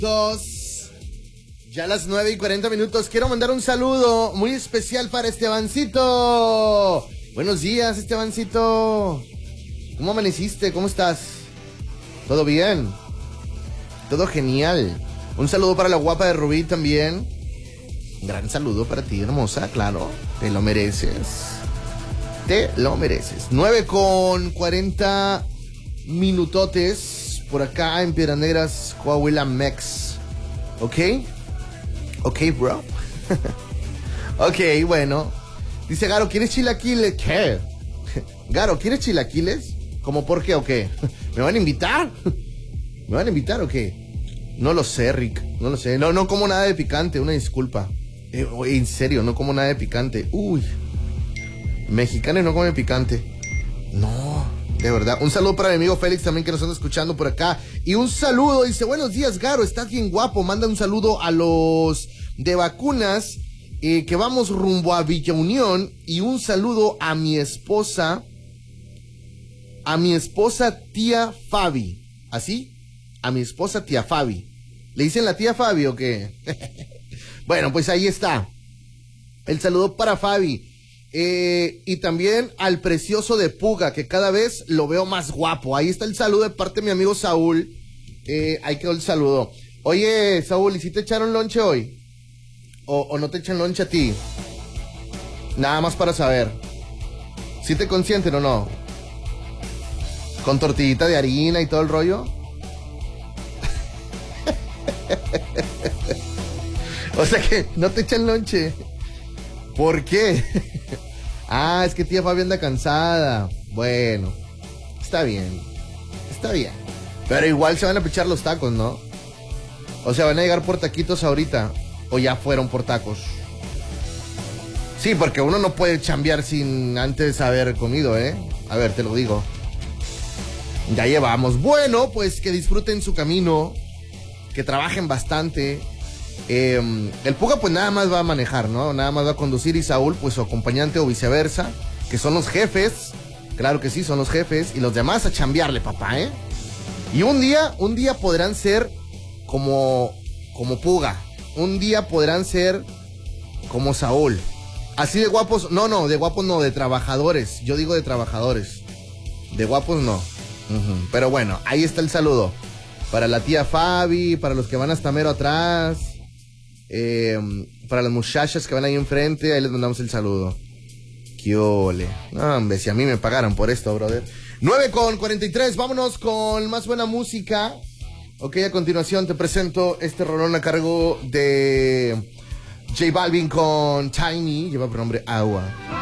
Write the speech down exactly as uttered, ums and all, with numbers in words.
Dos. Ya a las nueve y cuarenta minutos. Quiero mandar un saludo muy especial para Estebancito. Buenos días, Estebancito. ¿Cómo amaneciste? ¿Cómo estás? ¿Todo bien? Todo genial. Un saludo para la guapa de Rubí también. Un gran saludo para ti, hermosa, claro. Te lo mereces. Te lo mereces. nueve con cuarenta minutotes por acá en Piedras Negras, Coahuila, Mex. ¿Ok? Ok, bro. Ok, bueno. Dice Garo, ¿quieres chilaquiles? ¿Qué? Garo, ¿quieres chilaquiles? ¿Cómo por qué o qué? ¿Me van a invitar? ¿Me van a invitar o qué? No lo sé, Rick. No lo sé. No, no como nada de picante, una disculpa. Eh, en serio, no como nada de picante. Uy. Mexicanos no comen picante. No, de verdad. Un saludo para mi amigo Félix también que nos anda escuchando por acá. Y un saludo, dice, buenos días, Garo, estás bien guapo. Manda un saludo a los de vacunas eh, que vamos rumbo a Villa Unión. Y un saludo a mi esposa, a mi esposa tía Fabi. ¿Así? A mi esposa tía Fabi. ¿Le dicen la tía Fabi o qué? Bueno, pues ahí está. El saludo para Fabi. Eh, y también al precioso de Puga, que cada vez lo veo más guapo. Ahí está el saludo de parte de mi amigo Saúl. Eh, ahí quedó el saludo. Oye, Saúl, ¿y si te echaron lonche hoy? ¿O, o no te echan lonche a ti? Nada más para saber. ¿Sí te consienten o no? ¿Con tortillita de harina y todo el rollo? O sea que no te echan lonche. ¿Por qué? Ah, es que tía Fabi anda cansada. Bueno, está bien. Está bien. Pero igual se van a pichar los tacos, ¿no? O sea, van a llegar por taquitos ahorita. O ya fueron por tacos. Sí, porque uno no puede chambear sin antes haber comido, ¿eh? A ver, te lo digo. Ya llevamos. Bueno, pues que disfruten su camino. Que trabajen bastante. Eh, el Puga pues nada más va a manejar, ¿no? Nada más va a conducir y Saúl pues su acompañante o viceversa, que son los jefes, claro que sí, son los jefes, y los demás a chambearle, papá, ¿eh? Y un día, un día podrán ser como, como Puga, un día podrán ser como Saúl, así de guapos, no, no, de guapos no, de trabajadores, yo digo de trabajadores, de guapos no, uh-huh. Pero bueno, ahí está el saludo, para la tía Fabi, para los que van hasta mero atrás. Eh, para las muchachas que van ahí enfrente, ahí les mandamos el saludo. ¡Qué ole! No, hombre, si a mí me pagaran por esto, brother. nueve con cuarenta y tres, vámonos con más buena música. Ok, a continuación te presento este rolón a cargo de J Balvin con Tiny, lleva por nombre Agua.